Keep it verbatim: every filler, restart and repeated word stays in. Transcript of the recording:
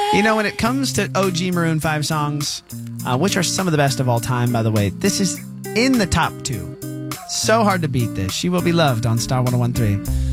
You know, when it comes to O G Maroon five songs, uh, which are some of the best of all time, by the way, this is in the top two. So hard to beat this. She Will Be Loved on Star one oh one three.